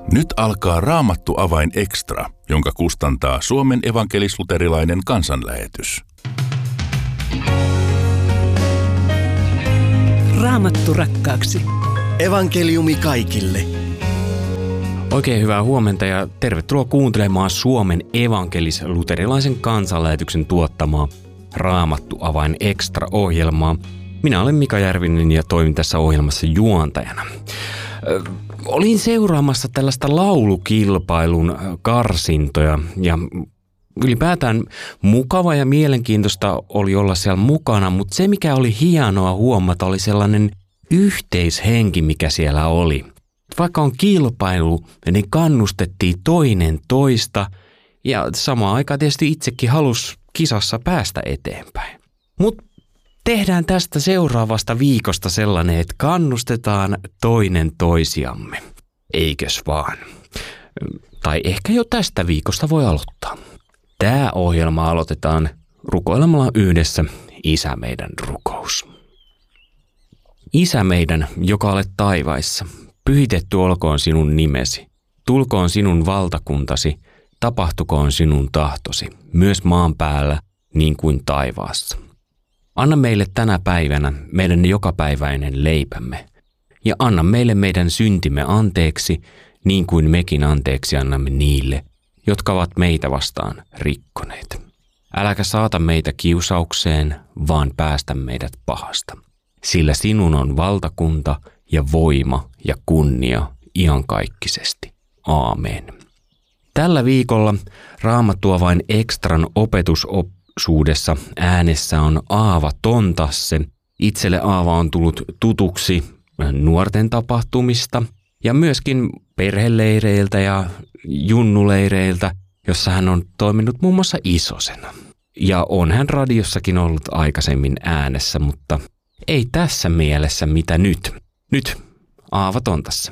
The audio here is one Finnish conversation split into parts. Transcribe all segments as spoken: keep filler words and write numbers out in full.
Nyt alkaa Raamattu avain extra, jonka kustantaa Suomen evankelis-luterilainen kansanlähetys. Raamattu rakkaaksi. Evankeliumi kaikille. Oikein hyvää huomenta ja tervetuloa kuuntelemaan Suomen evankelis-luterilaisen kansanlähetyksen tuottamaa Raamattu avain extra-ohjelmaa. Minä olen Mika Järvinen ja toimin tässä ohjelmassa juontajana. Ö, olin seuraamassa tällaista laulukilpailun karsintoja ja ylipäätään mukava ja mielenkiintoista oli olla siellä mukana, mutta se mikä oli hienoa huomata oli sellainen yhteishenki, mikä siellä oli. Vaikka on kilpailu, niin kannustettiin toinen toista ja samaan aikaan tietysti itsekin halusi kisassa päästä eteenpäin. Mutta tehdään tästä seuraavasta viikosta sellainen, että kannustetaan toinen toisiamme. Eikös vaan? Tai ehkä jo tästä viikosta voi aloittaa. Tämä ohjelma aloitetaan rukoilemalla yhdessä Isä meidän rukous. Isä meidän, joka olet taivaissa, pyhitetty olkoon sinun nimesi, tulkoon sinun valtakuntasi, tapahtukoon sinun tahtosi, myös maan päällä niin kuin taivaassa. Anna meille tänä päivänä meidän jokapäiväinen leipämme, ja anna meille meidän syntimme anteeksi, niin kuin mekin anteeksi annamme niille, jotka ovat meitä vastaan rikkoneet. Äläkä saata meitä kiusaukseen, vaan päästä meidät pahasta. Sillä sinun on valtakunta ja voima ja kunnia iankaikkisesti. Aamen. Tällä viikolla Raamattu avain extran opetusosuudessa äänessä on Aava Tontasse. Itselle Aava on tullut tutuksi nuorten tapahtumista ja myöskin perheleireiltä ja junnuleireiltä, jossa hän on toiminut muun muassa isosena. Ja on hän radiossakin ollut aikaisemmin äänessä, mutta ei tässä mielessä mitä nyt. Nyt Aava Tontasse.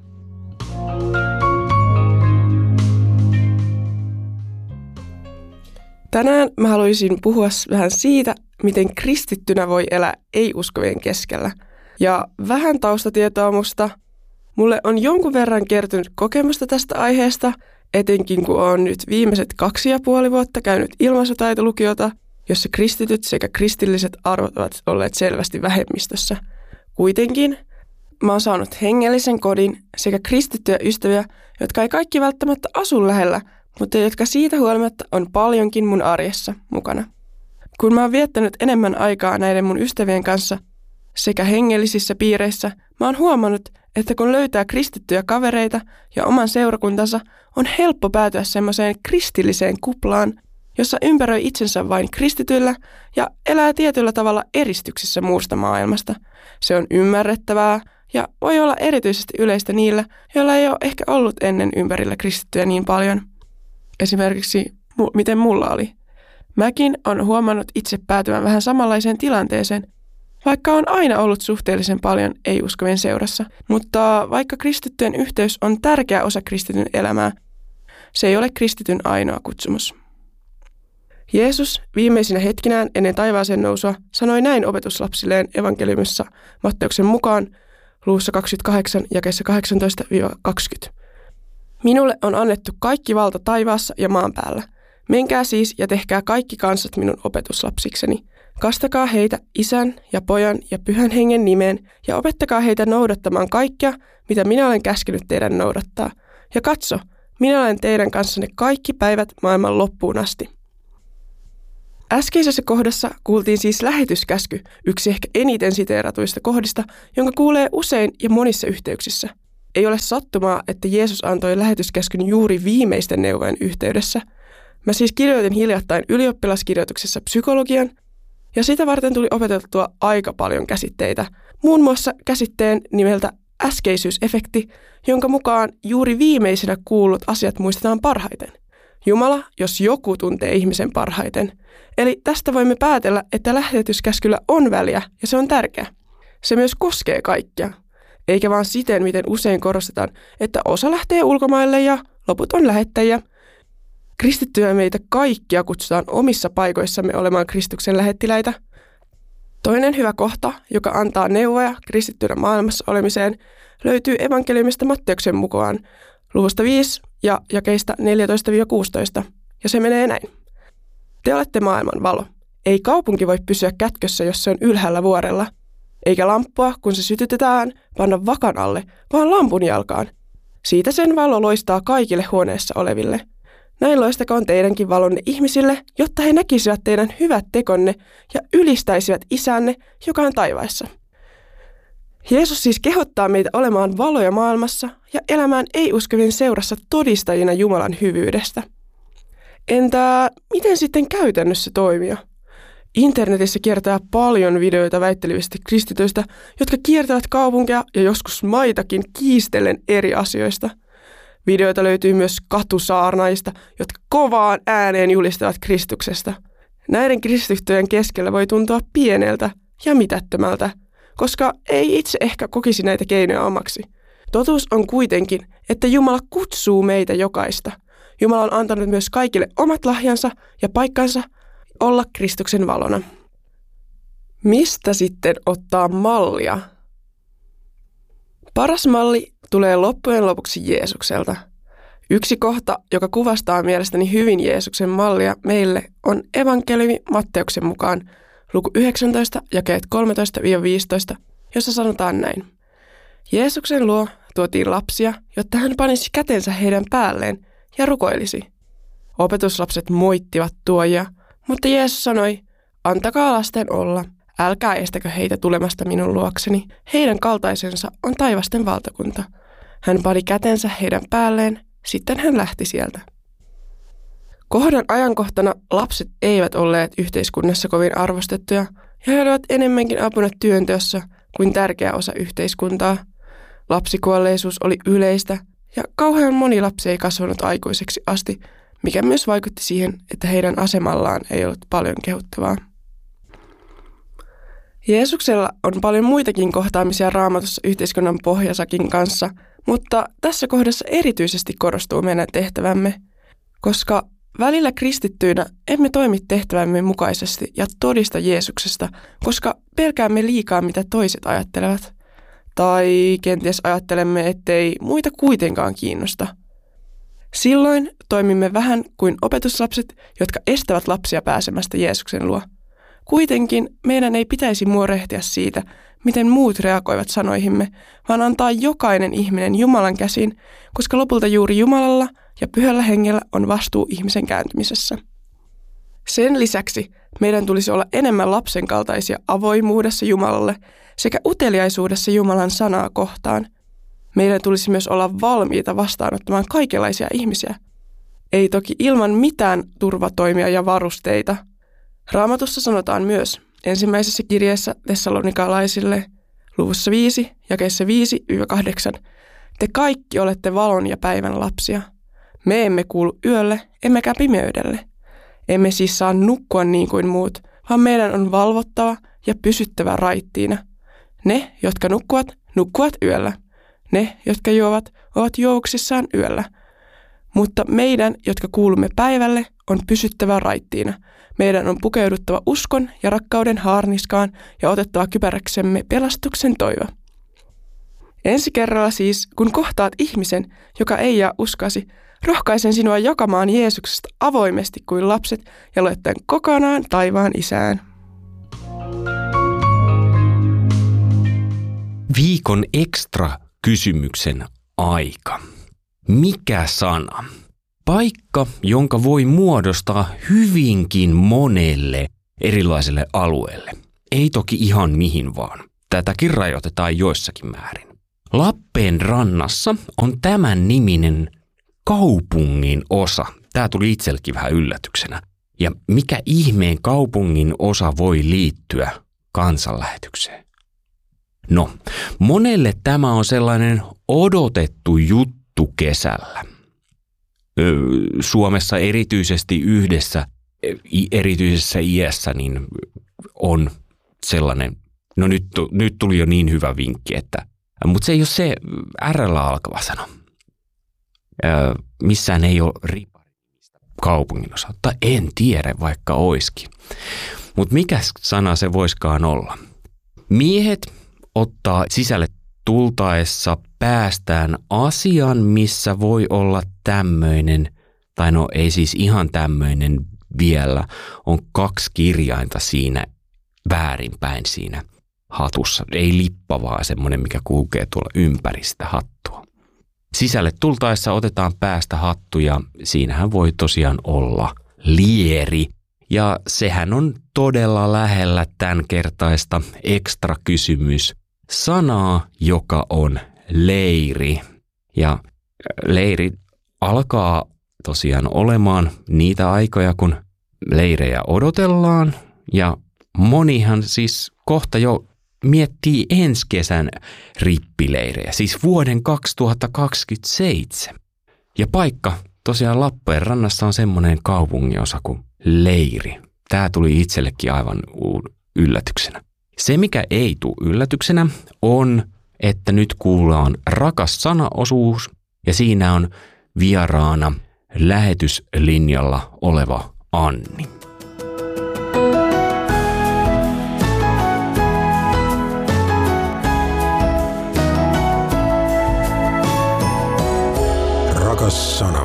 Tänään mä haluaisin puhua vähän siitä, miten kristittynä voi elää ei-uskovien keskellä. Ja vähän taustatietoa musta. Mulle on jonkun verran kertynyt kokemusta tästä aiheesta, etenkin kun olen nyt viimeiset kaksi ja puoli vuotta käynyt ilmaisutaitolukiota, jossa kristityt sekä kristilliset arvot ovat olleet selvästi vähemmistössä. Kuitenkin mä oon saanut hengellisen kodin sekä kristittyjä ystäviä, jotka ei kaikki välttämättä asu lähellä, mutta jotka siitä huolimatta on paljonkin mun arjessa mukana. Kun mä oon viettänyt enemmän aikaa näiden mun ystävien kanssa sekä hengellisissä piireissä, mä oon huomannut, että kun löytää kristittyjä kavereita ja oman seurakuntansa, on helppo päätyä semmoiseen kristilliseen kuplaan, jossa ympäröi itsensä vain kristityillä ja elää tietyllä tavalla eristyksissä muusta maailmasta. Se on ymmärrettävää ja voi olla erityisesti yleistä niillä, joilla ei ole ehkä ollut ennen ympärillä kristittyjä niin paljon. Esimerkiksi mu- miten mulla oli. Mäkin on huomannut itse päätyvän vähän samanlaiseen tilanteeseen, vaikka on aina ollut suhteellisen paljon ei-uskovien seurassa. Mutta vaikka kristittyjen yhteys on tärkeä osa kristityn elämää, se ei ole kristityn ainoa kutsumus. Jeesus viimeisinä hetkinään ennen taivaaseen nousua sanoi näin opetuslapsilleen evankeliumissa Matteuksen mukaan luvussa kaksikymmentäkahdeksan jakeessa kahdeksantoista kaksikymmentä. Minulle on annettu kaikki valta taivaassa ja maan päällä. Menkää siis ja tehkää kaikki kansat minun opetuslapsikseni. Kastakaa heitä Isän ja Pojan ja Pyhän Hengen nimeen ja opettakaa heitä noudattamaan kaikkea, mitä minä olen käskenyt teidän noudattaa. Ja katso, minä olen teidän kanssanne kaikki päivät maailman loppuun asti. Äskeisessä kohdassa kuultiin siis lähetyskäsky, yksi ehkä eniten siteeratuista kohdista, jonka kuulee usein ja monissa yhteyksissä. Ei ole sattumaa, että Jeesus antoi lähetyskäskyn juuri viimeisten neuvojen yhteydessä. Mä siis kirjoitin hiljattain ylioppilaskirjoituksessa psykologian, ja sitä varten tuli opeteltua aika paljon käsitteitä. Muun muassa käsitteen nimeltä äskeisyysefekti, jonka mukaan juuri viimeisenä kuullut asiat muistetaan parhaiten. Jumala, jos joku tuntee ihmisen parhaiten. Eli tästä voimme päätellä, että lähetyskäskyllä on väliä ja se on tärkeä. Se myös koskee kaikkia. Eikä vaan siten, miten usein korostetaan, että osa lähtee ulkomaille ja loput on lähettäjiä. Kristittyjä meitä kaikkia kutsutaan omissa paikoissamme olemaan Kristuksen lähettiläitä. Toinen hyvä kohta, joka antaa neuvoja kristittynä maailmassa olemiseen, löytyy evankeliumista Matteuksen mukaan luvusta viisi ja jakeista neljätoista kuusitoista, ja se menee näin. Te olette maailman valo. Ei kaupunki voi pysyä kätkössä, jos se on ylhäällä vuorella, eikä lamppua, kun se sytytetään, panna vakan alle, vaan lampun jalkaan. Siitä sen valo loistaa kaikille huoneessa oleville. Näin loistakoon teidänkin valonne ihmisille, jotta he näkisivät teidän hyvät tekonne ja ylistäisivät isänne, joka on taivaissa. Jeesus siis kehottaa meitä olemaan valoja maailmassa ja elämään ei-uskovien seurassa todistajina Jumalan hyvyydestä. Entä miten sitten käytännössä toimia? Internetissä kiertää paljon videoita väittelevistä kristityistä, jotka kiertävät kaupunkeja ja joskus maitakin kiistellen eri asioista. Videoita löytyy myös katusaarnaista, jotka kovaan ääneen julistavat Kristuksesta. Näiden kristittyjen keskellä voi tuntua pieneltä ja mitättömältä, koska ei itse ehkä kokisi näitä keinoja omaksi. Totuus on kuitenkin, että Jumala kutsuu meitä jokaista. Jumala on antanut myös kaikille omat lahjansa ja paikkansa olla Kristuksen valona. Mistä sitten ottaa mallia? Paras malli tulee loppujen lopuksi Jeesukselta. Yksi kohta, joka kuvastaa mielestäni hyvin Jeesuksen mallia meille, on evankeliumi Matteuksen mukaan luku yhdeksäntoista, jakeet kolmetoista viisitoista, jossa sanotaan näin. Jeesuksen luo tuotiin lapsia, jotta hän panisi kätensä heidän päälleen ja rukoilisi. Opetuslapset moittivat tuojia, mutta Jeesus sanoi, antakaa lasten olla, älkää estäkö heitä tulemasta minun luokseni, heidän kaltaisensa on taivasten valtakunta. Hän pani kätensä heidän päälleen, sitten hän lähti sieltä. Kohdan ajankohtana lapset eivät olleet yhteiskunnassa kovin arvostettuja ja he olivat enemmänkin apuna työnteossa kuin tärkeä osa yhteiskuntaa. Lapsikuolleisuus oli yleistä ja kauhean moni lapsi ei kasvanut aikuiseksi asti, mikä myös vaikutti siihen, että heidän asemallaan ei ollut paljon kehuttavaa. Jeesuksella on paljon muitakin kohtaamisia Raamatussa yhteiskunnan pohjasakin kanssa, mutta tässä kohdassa erityisesti korostuu meidän tehtävämme, koska välillä kristittyinä emme toimi tehtävämme mukaisesti ja todista Jeesuksesta, koska pelkäämme liikaa mitä toiset ajattelevat. Tai kenties ajattelemme, ettei muita kuitenkaan kiinnosta. Silloin toimimme vähän kuin opetuslapset, jotka estävät lapsia pääsemästä Jeesuksen luo. Kuitenkin meidän ei pitäisi muorehtia siitä, miten muut reagoivat sanoihimme, vaan antaa jokainen ihminen Jumalan käsiin, koska lopulta juuri Jumalalla ja Pyhällä Hengellä on vastuu ihmisen kääntymisessä. Sen lisäksi meidän tulisi olla enemmän lapsen kaltaisia avoimuudessa Jumalalle sekä uteliaisuudessa Jumalan sanaa kohtaan. Meidän tulisi myös olla valmiita vastaanottamaan kaikenlaisia ihmisiä. Ei toki ilman mitään turvatoimia ja varusteita. Raamatussa sanotaan myös ensimmäisessä kirjeessä Tessalonikalaisille luvussa viisi, jakeessa viisi kahdeksan. Te kaikki olette valon ja päivän lapsia. Me emme kuulu yölle, emmekä pimeydelle. Emme siis saa nukkua niin kuin muut, vaan meidän on valvottava ja pysyttävä raittiina. Ne, jotka nukkuvat, nukkuvat yöllä. Ne, jotka juovat, ovat juovuksissaan yöllä. Mutta meidän, jotka kuulumme päivälle, on pysyttävä raittiina. Meidän on pukeuduttava uskon ja rakkauden haarniskaan ja otettava kypäräksemme pelastuksen toivo. Ensi kerralla siis, kun kohtaat ihmisen, joka ei jaa uskoasi, rohkaisen sinua jakamaan Jeesuksesta avoimesti kuin lapset ja luettaen kokonaan taivaan Isään. Viikon ekstra kysymyksen aika. Mikä sana? Paikka, jonka voi muodostaa hyvinkin monelle erilaiselle alueelle. Ei toki ihan mihin vaan. Tätäkin rajoitetaan joissakin määrin. Lappeen rannassa on tämän niminen kaupungin osa. Tämä tuli itsellekin vähän yllätyksenä. Ja mikä ihmeen kaupungin osa voi liittyä kansanlähetykseen? No, monelle tämä on sellainen odotettu juttu kesällä. Suomessa erityisesti yhdessä, erityisessä iässä niin on sellainen, no nyt, nyt tuli jo niin hyvä vinkki, että, mutta se ei ole se R:llä alkava sana. Missään ei ole riparimista kaupungin osalta, en tiedä vaikka oiskin. Mutta mikä sana se voiskaan olla? Miehet ottaa sisälle tultaessa päästään asian, missä voi olla tämmöinen, tai no ei siis ihan tämmöinen vielä, on kaksi kirjainta siinä väärinpäin siinä hatussa. Ei lippa, vaan semmoinen, mikä kulkee tuolla ympäri sitä hattua. Sisälle tultaessa otetaan päästä hattu ja siinähän voi tosiaan olla lieri. Ja sehän on todella lähellä tämän kertaista ekstra kysymys sanaa, joka on leiri. Ja leiri alkaa tosiaan olemaan niitä aikoja, kun leirejä odotellaan. Ja monihan siis kohta jo miettii ensi kesän rippileirejä, siis vuoden kaksituhattakaksikymmentäseitsemän. Ja paikka tosiaan Lappeenrannassa on semmoinen kaupunginosa kuin leiri. Tämä tuli itsellekin aivan yllätyksenä. Se, mikä ei tule yllätyksenä, on, että nyt kuullaan rakas sana-osuus ja siinä on vieraana lähetyslinjalla oleva Anni. Rakas sana.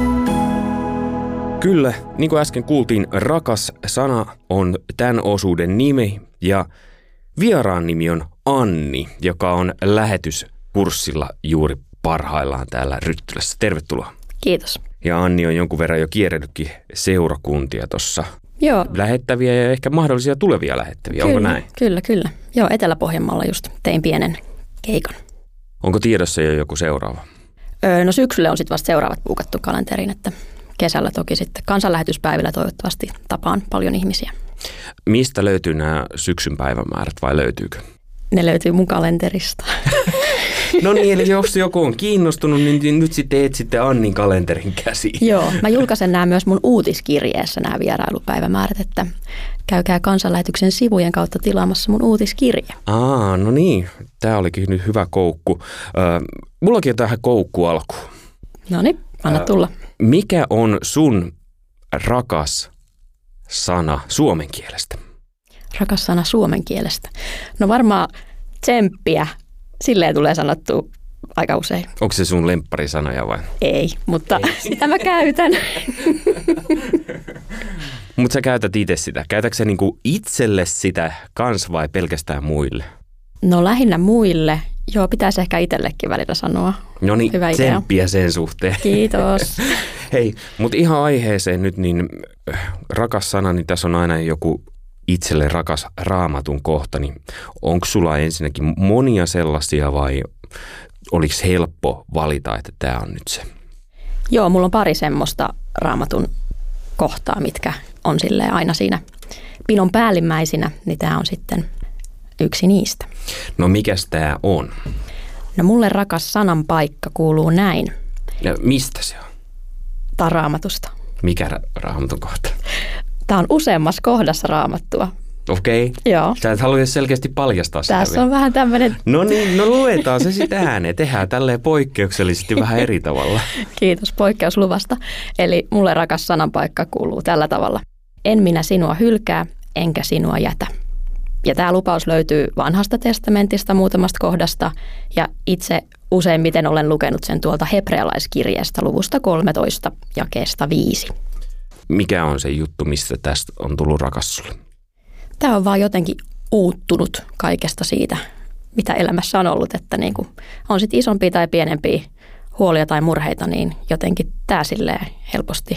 Kyllä, niin kuin äsken kuultiin, rakas sana on tämän osuuden nimi ja vieraan nimi on Anni, joka on lähetyskurssilla juuri parhaillaan täällä Ryttylässä. Tervetuloa. Kiitos. Ja Anni on jonkun verran jo kierrellytkin seurakuntia tuossa. Joo. Lähettäviä ja ehkä mahdollisia tulevia lähettäviä, kyllä, onko näin? Kyllä, kyllä. Joo, Etelä-Pohjanmaalla just tein pienen keikan. Onko tiedossa jo joku seuraava? Öö, no syksylle on sitten vasta seuraavat puukattu kalenteriin, että kesällä toki sitten kansanlähetyspäivillä toivottavasti tapaan paljon ihmisiä. Mistä löytyy nämä syksyn päivämäärät vai löytyykö? Ne löytyy mun kalenterista. No niin, eli jos joku on kiinnostunut, niin nyt sitten etsitte Annin kalenterin käsiin. Joo, mä julkaisen nämä myös mun uutiskirjeessä, nämä vierailupäivämäärät, että käykää kansanlähetyksen sivujen kautta tilaamassa mun uutiskirje. Aa, no niin. Tämä olikin nyt hyvä koukku. Äh, mullakin on tähän koukku alkuun. No niin, anna tulla. Äh, mikä on sun rakas sana suomen kielestä? Rakas sana suomen kielestä? No varmaan tsemppiä. Silleen tulee sanottua aika usein. Onko se sun lempparisanoja vai? Ei, mutta Ei. sitä mä käytän. Mutta sä käytät itse sitä. Käytätkö sä niinku itselle sitä kans vai pelkästään muille? No lähinnä muille. Joo, pitäisi ehkä itsellekin välillä sanoa. No niin, tsemppiä sen suhteen. Kiitos. Hei, mutta ihan aiheeseen nyt, niin rakas sana, niin tässä on aina joku itselle rakas raamatun kohta, niin onko sulla ensinnäkin monia sellaisia vai oliko helppo valita, että tämä on nyt se? Joo, mulla on pari semmoista raamatun kohtaa, mitkä on silleen aina siinä pinon päällimmäisinä, niin tämä on sitten yksi niistä. No mikäs tämä on? No mulle rakas sanan paikka kuuluu näin. Ja mistä se on? Tämä on Raamatusta. Mikä ra- raamatun kohta? Tämä on useammassa kohdassa Raamattua. Okei. Okay. Joo. Sä et halua selkeästi paljastaa sitä. Tässä on vähän tämmöinen... No niin, no luetaan se sitten ääneen. Tehdään tälleen poikkeuksellisesti vähän eri tavalla. Kiitos poikkeusluvasta. Eli mulle rakas sananpaikka kuuluu tällä tavalla. En minä sinua hylkää, enkä sinua jätä. Ja tämä lupaus löytyy Vanhasta testamentista muutamasta kohdasta. Ja itse useimmiten olen lukenut sen tuolta hebrealaiskirjeestä luvusta kolmetoista jakeesta viisi. Mikä on se juttu, mistä tästä on tullut rakas sulle? Tämä on vaan jotenkin uuttunut kaikesta siitä, mitä elämässä on ollut, että niin kuin on sitten isompia tai pienempiä huolia tai murheita, niin jotenkin tämä silleen helposti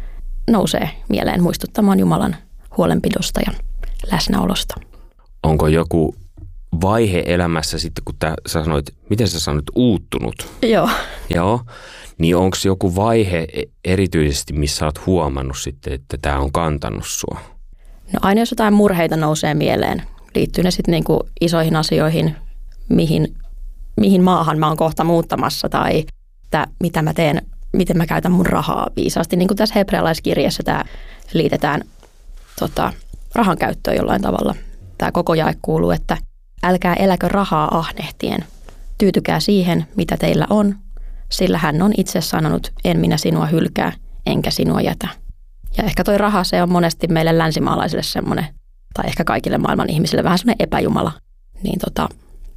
nousee mieleen muistuttamaan Jumalan huolenpidosta ja läsnäolosta. Onko joku vaihe elämässä sitten, kun tää, sä sanoit, miten sä sanoit, uuttunut? Joo. Joo. Niin onko joku vaihe erityisesti, missä olet huomannut sitten, että tämä on kantanut sua? No aina jos jotain murheita nousee mieleen, liittyy ne sitten niinku isoihin asioihin, mihin, mihin maahan mä oon kohta muuttamassa tai että mitä mä teen, miten mä käytän mun rahaa viisaasti. Niin kuin tässä hebrealaiskirjassa tämä liitetään tota, rahan käyttöön jollain tavalla. Tämä koko jae kuuluu, että älkää eläkö rahaa ahnehtien. Tyytykää siihen, mitä teillä on, sillä hän on itse sanonut, en minä sinua hylkää, enkä sinua jätä. Ja ehkä toi raha, se on monesti meille länsimaalaisille semmoinen, tai ehkä kaikille maailman ihmisille vähän semmoinen epäjumala. Niin tota,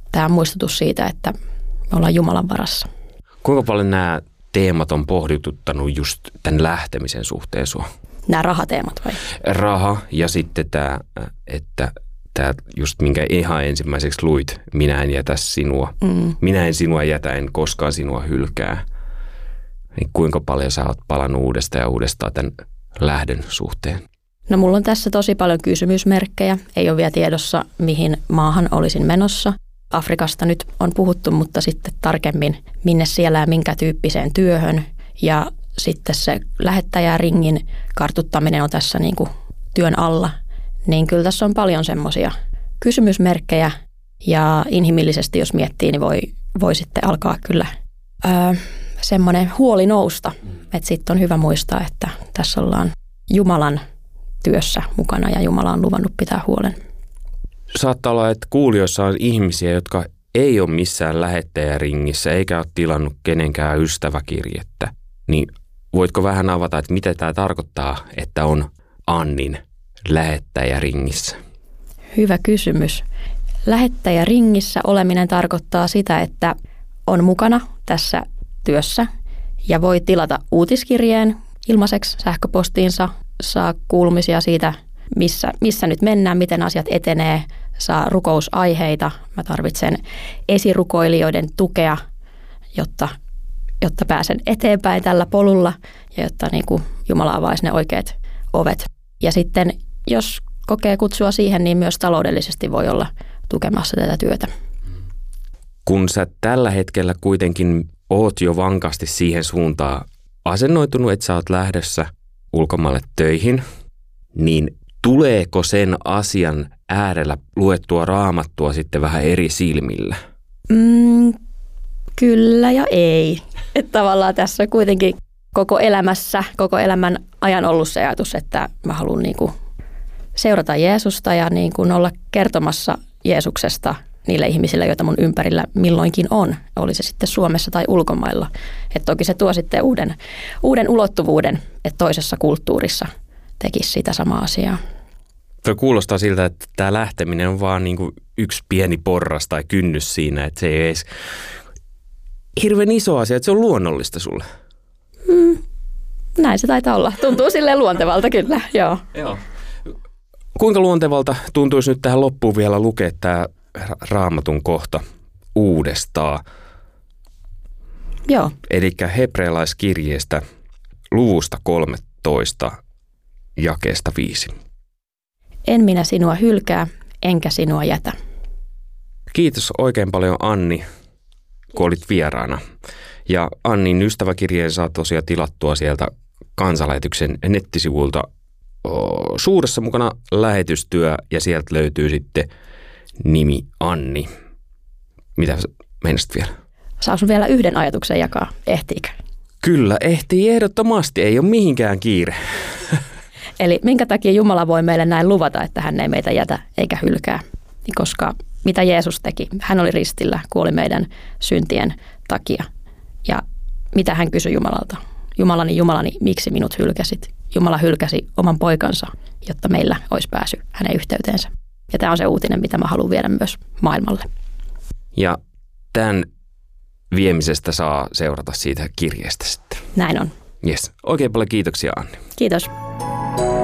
tämä on muistutus siitä, että me ollaan Jumalan varassa. Kuinka paljon nämä teemat on pohdituttanut just tämän lähtemisen suhteen sua? Nämä rahateemat vai? Raha ja sitten tämä, että tämä just minkä ihan ensimmäiseksi luit, minä en jätä sinua. Mm. Minä en sinua jätä, en koskaan sinua hylkää. Niin kuinka paljon sä oot palannut uudestaan ja uudestaan tämän lähdön suhteen? No mulla on tässä tosi paljon kysymysmerkkejä. Ei ole vielä tiedossa, mihin maahan olisin menossa. Afrikasta nyt on puhuttu, mutta sitten tarkemmin, minne siellä ja minkä tyyppiseen työhön. Ja sitten se lähettäjäringin kartuttaminen on tässä niin kuin työn alla. Niin kyllä tässä on paljon semmoisia kysymysmerkkejä. Ja inhimillisesti, jos miettii, niin voi, voi sitten alkaa kyllä öö, semmoinen huoli nousta. Että sitten on hyvä muistaa, että tässä ollaan Jumalan työssä mukana ja Jumala on luvannut pitää huolen. Saattaa olla, että kuulijoissa on ihmisiä, jotka ei ole missään lähettäjäringissä eikä ole tilannut kenenkään ystäväkirjettä. Niin voitko vähän avata, että mitä tämä tarkoittaa, että on Annin lähettäjäringissä? Hyvä kysymys. Lähettäjäringissä oleminen tarkoittaa sitä, että on mukana tässä työssä ja voi tilata uutiskirjeen ilmaiseksi sähköpostiinsa, saa kuulumisia siitä, missä, missä nyt mennään, miten asiat etenee, saa rukousaiheita. Mä tarvitsen esirukoilijoiden tukea, jotta, jotta pääsen eteenpäin tällä polulla ja jotta niin kuin Jumala avaisi ne oikeat ovet. Ja sitten jos kokee kutsua siihen, niin myös taloudellisesti voi olla tukemassa tätä työtä. Kun sä tällä hetkellä kuitenkin oot jo vankasti siihen suuntaan asennoitunut, että sä oot lähdössä ulkomaille töihin, niin tuleeko sen asian äärellä luettua raamattua sitten vähän eri silmillä? Mm, kyllä ja ei. Että tavallaan tässä on kuitenkin koko elämässä, koko elämän ajan ollut se ajatus, että mä haluan niin kuin seurata Jeesusta ja niin kuin olla kertomassa Jeesuksesta niille ihmisille, joita mun ympärillä milloinkin on, oli se sitten Suomessa tai ulkomailla. Että toki se tuo sitten uuden, uuden ulottuvuuden, että toisessa kulttuurissa tekisi sitä samaa asiaa. Tuo kuulostaa siltä, että tämä lähteminen on vaan niin kuin yksi pieni porras tai kynnys siinä, että se ei edes hirveän iso asia, että se on luonnollista sulle. Mm, näin se taitaa olla. Tuntuu silleen luontevalta kyllä, joo. Joo. Kuinka luontevalta tuntuisi nyt tähän loppuun vielä lukea tämä Raamatun kohta uudestaan? Joo. Eli hebrealaiskirjeestä luvusta kolmetoista jakeesta viisi. En minä sinua hylkää, enkä sinua jätä. Kiitos oikein paljon Anni, kun olit vieraana. Ja Annin ystäväkirjeen saa tosiaan tilattua sieltä Kansanlähetyksen nettisivuilta Suuressa mukana lähetystyö ja sieltä löytyy sitten nimi Anni. Mitä meinasit vielä? Saanko vielä yhden ajatuksen jakaa? Ehtiikö? Kyllä, ehtii ehdottomasti. Ei ole mihinkään kiire. Eli minkä takia Jumala voi meille näin luvata, että hän ei meitä jätä eikä hylkää? Koska mitä Jeesus teki? Hän oli ristillä, kuoli meidän syntien takia. Ja mitä hän kysyi Jumalalta? Jumalani, Jumalani, miksi minut hylkäsit? Jumala hylkäsi oman poikansa, jotta meillä olisi pääsy hänen yhteyteensä. Ja tämä on se uutinen, mitä mä haluan viedä myös maailmalle. Ja tämän viemisestä saa seurata siitä kirjeestä sitten. Näin on. Yes. Oikein paljon kiitoksia, Anni. Kiitos.